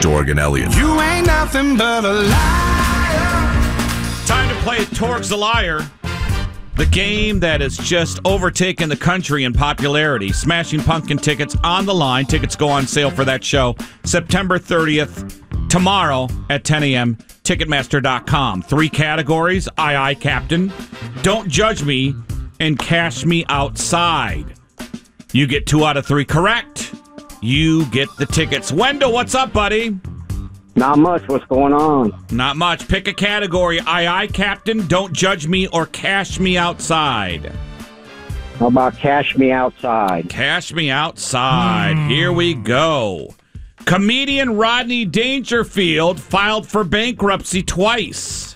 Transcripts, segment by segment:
Torg and Elliott. You ain't nothing but a liar. Time to play Torg's the Liar. The game that has just overtaken the country in popularity. Smashing Pumpkin tickets on the line. Tickets go on sale for that show September 30th, tomorrow at 10 a.m. Ticketmaster.com. 3 categories. Aye, Captain. Don't Judge Me. And Cash Me Outside. You get 2 out of 3 correct. You get the tickets. Wendell, what's up, buddy? Not much. What's going on? Not much. Pick a category. Aye, Captain. Don't Judge Me or Cash Me Outside. How about Cash Me Outside? Cash Me Outside. Here we go. Comedian Rodney Dangerfield filed for bankruptcy twice.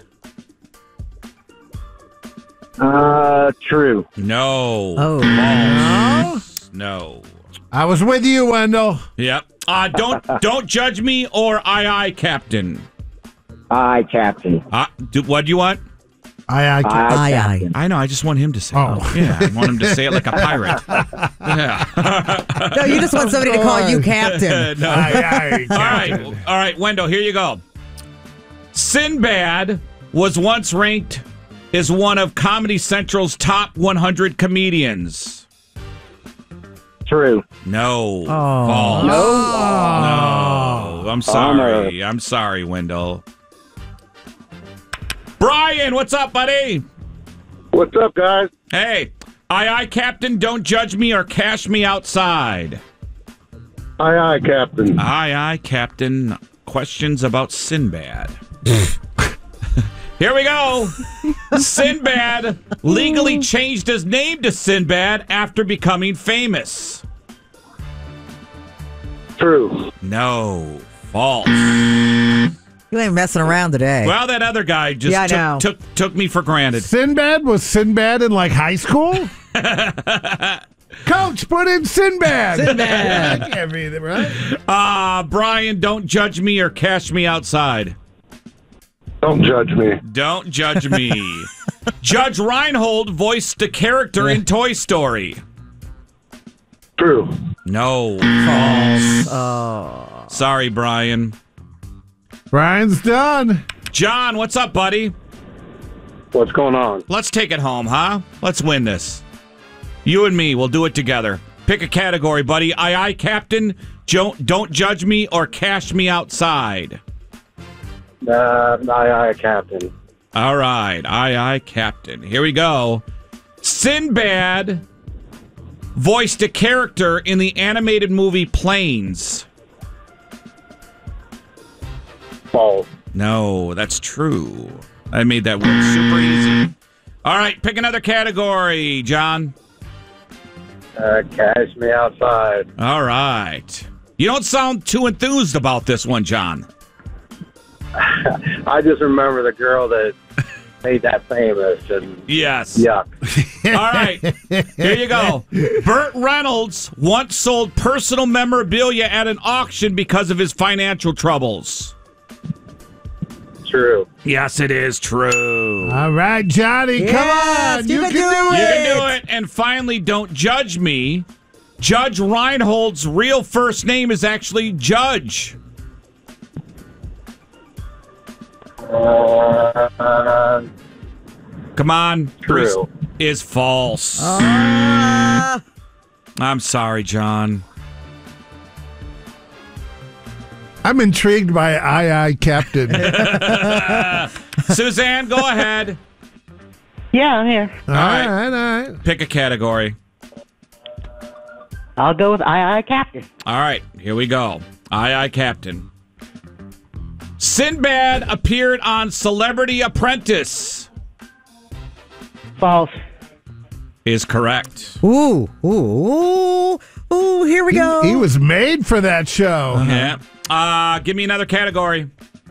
True. No. Oh. False. No. I was with you, Wendell. Yep. Don't Judge Me or Aye, Captain. Aye, Captain. What do you want? Aye, Captain. I know. I just want him to say Oh. it. Yeah, I want him to say it like a pirate. Yeah. No, you just want somebody to call you Captain. No. Aye, All right, Wendell, here you go. Sinbad was once ranked as one of Comedy Central's top 100 comedians. True. No. Oh. False. No. No. I'm sorry. I'm sorry, Wendell. Brian, what's up, buddy? What's up, guys? Hey. Aye, Captain, don't judge me or cash me outside. Aye, Captain. Aye, Captain. Questions about Sinbad. Here we go. Sinbad legally changed his name to Sinbad after becoming famous. True. No. False. You ain't messing around today. Well, that other guy just Yeah, I know. took me for granted. Sinbad? Was Sinbad in, like, high school? Coach, put in Sinbad. Sinbad. That can't be it, right? Brian, don't judge me or cash me outside. Don't judge me. Don't judge me. Judge Reinhold voiced a character in Toy Story. True. No. False. False. Sorry, Brian. Brian's done. John, what's up, buddy? What's going on? Let's take it home, huh? Let's win this. You and me, we'll do it together. Pick a category, buddy. Aye, Captain. Don't judge me or cash me outside. Aye, Captain. All right. Aye, Captain. Here we go. Sinbad voiced a character in the animated movie Planes. False. No, that's true. I made that word super easy. All right, pick another category, John. Cash me outside. All right. You don't sound too enthused about this one, John. I just remember the girl that made that famous. And Yes. yuck. All right. Here you go. Burt Reynolds once sold personal memorabilia at an auction because of his financial troubles. True. Yes, it is true. All right, Johnny, come Yes, on. you can do it. You can do it. And finally, don't judge me. Judge Reinhold's real first name is actually Judge. Come on. True. Is false. Ah. I'm sorry, John. I'm intrigued by Aye, Captain. Suzanne, go ahead. Yeah, I'm here. All right. Pick a category. I'll go with Aye, Captain. All right, here we go. Aye, Captain. Sinbad appeared on Celebrity Apprentice. False. Is correct. Ooh. Here we go. He was made for that show. Yeah. Give me another category.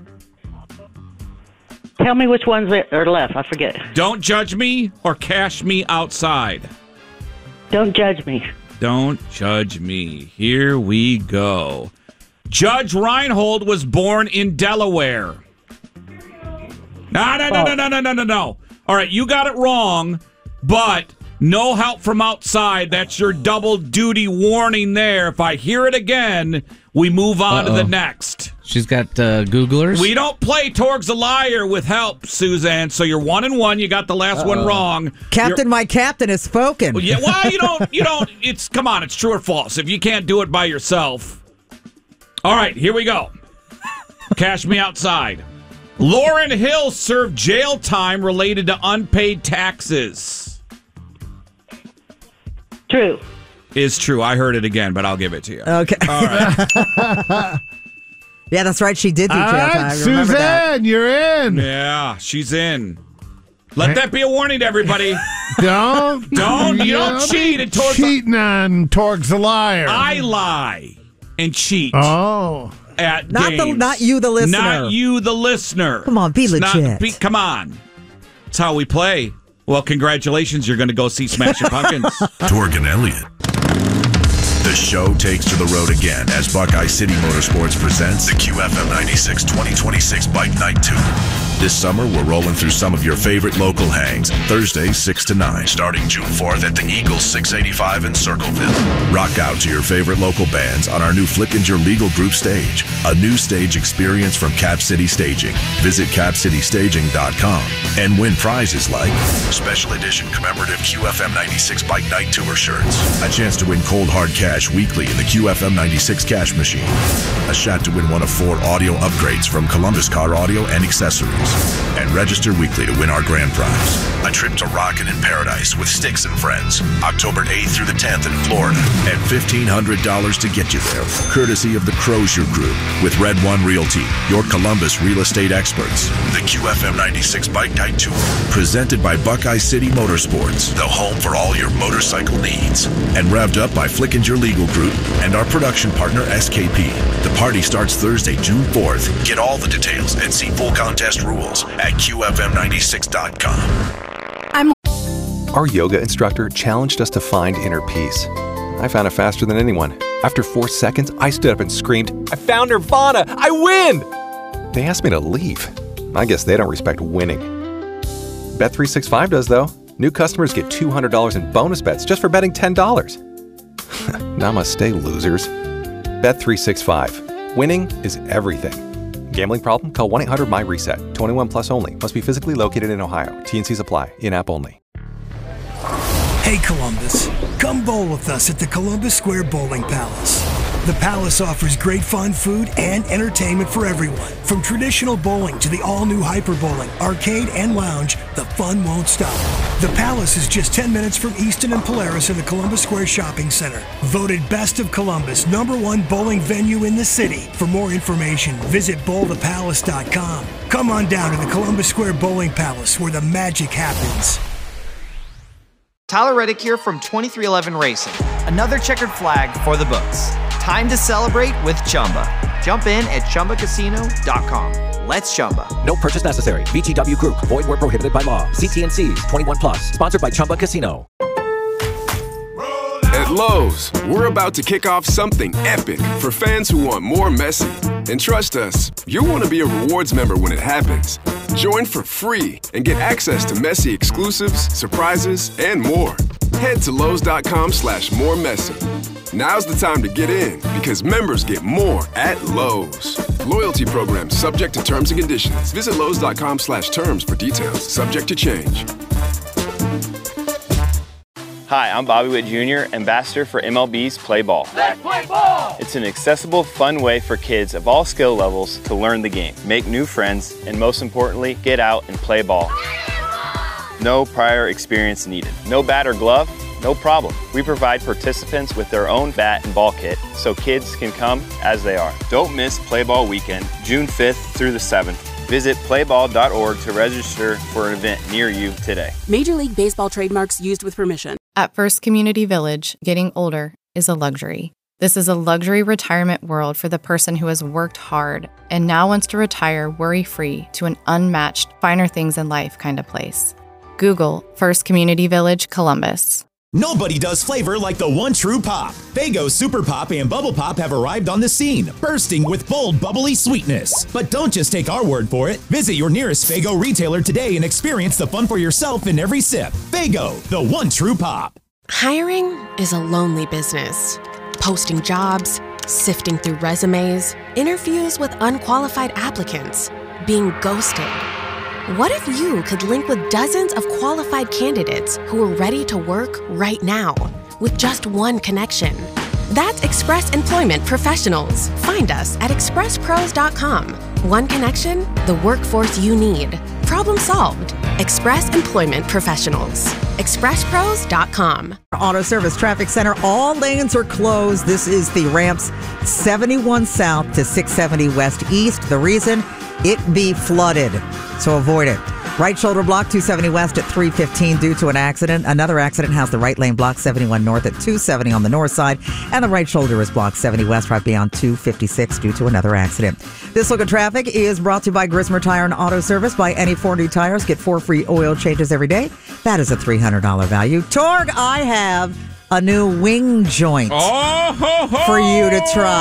Tell me which ones are left. I forget. Don't judge me or cash me outside. Don't judge me. Don't judge me. Here we go. Judge Reinhold was born in Delaware. No. All right, you got it wrong, but No help from outside. That's your double duty warning there. If I hear it again, we move on to the next. She's got Googlers. We don't play Torg's a Liar with help, Suzanne. So you're 1-1. You got the last one wrong. Captain, my captain has spoken. Yeah, well, you don't. It's come on. It's true or false. If you can't do it by yourself. All right, here we go. Cash me outside. Lauryn Hill served jail time related to unpaid taxes. True. Is true. I heard it again, but I'll give it to you. Okay. All right. Yeah, that's right. She did do jail All right, time. Remember that. Suzanne, you're in. Yeah, she's in. Let that be a warning to everybody. Don't cheat and Torg's cheating on Torg's a liar. I lie and cheat. Oh. At Not games. you, the listener. Not you, the listener. Come on, be legit. Come on. That's how we play. Well, congratulations. You're going to go see Smashing Pumpkins. Torg and Elliott. The show takes to the road again as Buckeye City Motorsports presents the QFM 96 2026 Bike Night 2. This summer, we're rolling through some of your favorite local hangs, Thursdays 6 to 9, starting June 4th at the Eagles 685 in Circleville. Rock out to your favorite local bands on our new Flickinger Legal Group stage, a new stage experience from Cap City Staging. Visit capcitystaging.com and win prizes like special edition commemorative QFM 96 Bike Night Tour shirts, a chance to win cold hard cash weekly in the QFM 96 cash machine, a shot to win one of 4 audio upgrades from Columbus Car Audio and Accessories, and register weekly to win our grand prize, a trip to Rockin' in Paradise with Styx and Friends, October 8th through the 10th in Florida, and $1,500 to get you there, courtesy of the Crozier Group with Red One Realty, your Columbus real estate experts. The QFM 96 Bike Night Tour, presented by Buckeye City Motorsports, the home for all your motorcycle needs, and revved up by Flickinger Legal Group and our production partner SKP. The party starts Thursday, June 4th. Get all the details and see full contest rules at QFM96.com. Our yoga instructor challenged us to find inner peace. I found it faster than anyone. After 4 seconds, I stood up and screamed, "I found Nirvana! I win!" They asked me to leave. I guess they don't respect winning. Bet365 does, though. New customers get $200 in bonus bets just for betting $10. Namaste, losers. Bet365. Winning is everything. Gambling problem? Call 1-800-MY-RESET. 21 plus only. Must be physically located in Ohio. T&Cs apply. In-app only. Hey Columbus, come bowl with us at the Columbus Square Bowling Palace. The Palace offers great fun, food, and entertainment for everyone. From traditional bowling to the all-new Hyper Bowling, arcade, and lounge, the fun won't stop. The Palace is just 10 minutes from Easton and Polaris in the Columbus Square Shopping Center. Voted Best of Columbus, #1 bowling venue in the city. For more information, visit bowlthepalace.com. Come on down to the Columbus Square Bowling Palace where the magic happens. Tyler Reddick here from 2311 Racing. Another checkered flag for the books. Time to celebrate with Chumba. Jump in at ChumbaCasino.com. Let's Chumba. No purchase necessary. VGW Group. Void where prohibited by law. See T&Cs. 21 plus. Sponsored by Chumba Casino. At Lowe's, we're about to kick off something epic for fans who want more messy. And trust us, you'll want to be a rewards member when it happens. Join for free and get access to messy exclusives, surprises, and more. Head to Lowe's.com/more messy. Now's the time to get in because members get more at Lowe's. Loyalty program subject to terms and conditions. Visit Lowe's.com/terms for details. Subject to change. Hi, I'm Bobby Witt Jr., ambassador for MLB's Play Ball. Let's play ball! It's an accessible, fun way for kids of all skill levels to learn the game, make new friends, and most importantly, get out and play ball. No prior experience needed. No bat or glove? No problem. We provide participants with their own bat and ball kit so kids can come as they are. Don't miss Play Ball Weekend, June 5th through the 7th. Visit playball.org to register for an event near you today. Major League Baseball trademarks used with permission. At First Community Village, getting older is a luxury. This is a luxury retirement world for the person who has worked hard and now wants to retire worry-free to an unmatched, finer things in life kind of place. Google First Community Village, Columbus. Nobody does flavor like the one true pop. Faygo Super Pop and Bubble Pop have arrived on the scene, bursting with bold, bubbly sweetness. But don't just take our word for it. Visit your nearest Faygo retailer today and experience the fun for yourself in every sip. Faygo, the one true pop. Hiring is a lonely business. Posting jobs, sifting through resumes, interviews with unqualified applicants, being ghosted. What if you could link with dozens of qualified candidates who are ready to work right now with just one connection? That's Express Employment Professionals. Find us at expresspros.com. One connection, the workforce you need. Problem solved. Express Employment Professionals. expresspros.com. Auto Service Traffic Center, all lanes are closed. This is the ramps 71 south to 670 west east. The reason? It be flooded, so avoid it. Right shoulder block 270 west at 315 due to an accident. Another accident has the right lane blocked 71 north at 270 on the north side. And the right shoulder is blocked 70 west right beyond 256 due to another accident. This look at traffic is brought to you by Grismer Tire and Auto Service. Buy any 4 new tires, get 4 free oil changes every day. That is a $300 value. Torg, I have a new wing joint for you to try.